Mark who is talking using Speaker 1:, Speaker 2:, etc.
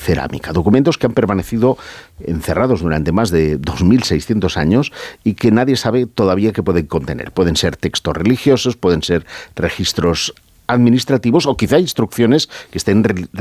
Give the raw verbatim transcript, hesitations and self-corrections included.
Speaker 1: cerámica. Documentos que han permanecido encerrados durante más de dos mil seiscientos años y que nadie sabe todavía qué pueden contener. Pueden ser textos religiosos, pueden ser registros administrativos o quizá instrucciones que estén